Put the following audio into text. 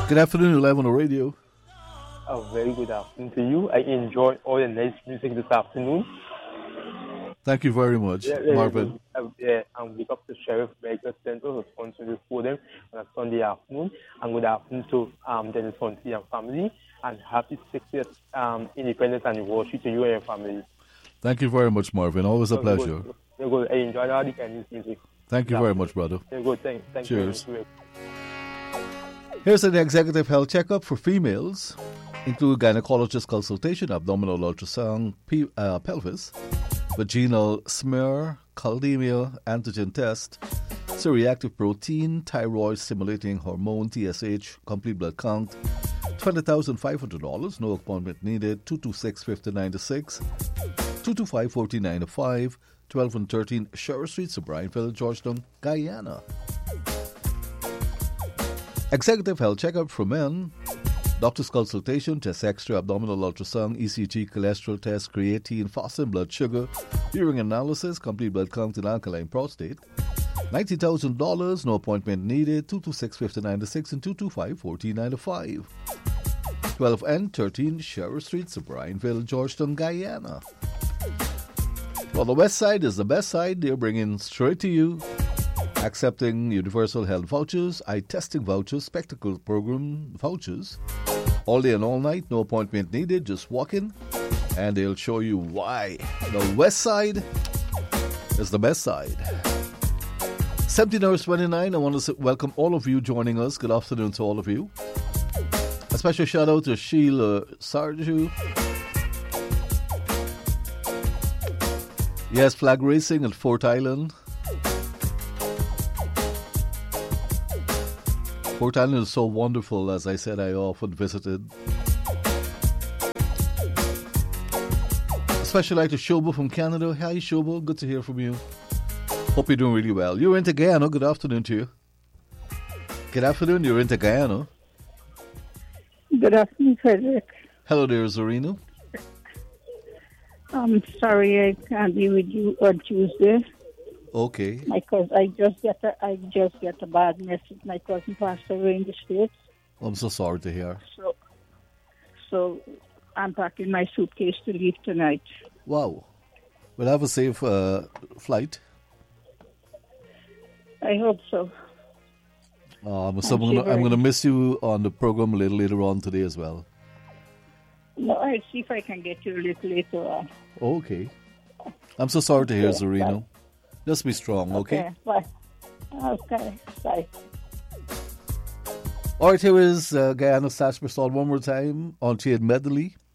Good afternoon, you're live on the radio. A very good afternoon to you. I enjoyed all the nice music this afternoon. Thank you very much, Marvin. And big up to Sheriff Baker Center who sponsored this program on a Sunday afternoon. And good afternoon to Dennis Fonty and family. And happy 60th Independence Anniversary to you and your family. Thank you very much, Marvin. Always a pleasure. You're good. I enjoyed all the Chinese music. Thank you very much, brother. You're good. Thank Cheers. you. Here's an executive health checkup for females. Include gynecologist consultation, abdominal ultrasound, pelvis, vaginal smear, chaldemia, antigen test, C-reactive protein, thyroid stimulating hormone, TSH, complete blood count, $20,500, no appointment needed, 226-5096, 225-1495, 12 and 13 Sherwood Street, Sobrinetville, Georgetown, Guyana. Executive health checkup for men. Doctor's consultation, chest X-ray, abdominal ultrasound, ECG, cholesterol test, creatine, fasting blood sugar, urine analysis, complete blood count in alkaline prostate. $90,000, no appointment needed, 226-5096 and 225-1495. 12 and 13 Sherwood Street, Sobrinetville, Georgetown, Guyana. Well, the west side is the best side. They're bringing straight to you. Accepting universal health vouchers, eye testing vouchers, spectacle program vouchers. All day and all night, no appointment needed, just walk in and they'll show you why. The west side is the best side. 17:29, I want to welcome all of you joining us. Good afternoon to all of you. A special shout out to Sheila Sarju. Yes, flag racing at Fort Island. Fort Island is so wonderful. As I said, I often visited. Especially like to Shobo from Canada. Hi, Shobo. Good to hear from you. Hope you're doing really well. You're into Guyana. Good afternoon to you. Good afternoon. You're into Guyana. Good afternoon, Frederick. Hello there, Zorino. I'm sorry I can't be with you on Tuesday. Okay. Because I just get a bad message. My cousin passed away in the States. I'm so sorry to hear. So I'm packing my suitcase to leave tonight. Wow. We'll have a safe flight. I hope so. So I'm going to miss you on the program a little later on today as well. No, I'll see if I can get you a little later on. Okay. I'm so sorry to hear, Zorino. Just be strong, okay? Bye. Okay, bye. All right, here is Guyana Stats per Salt one more time on Chade Medley.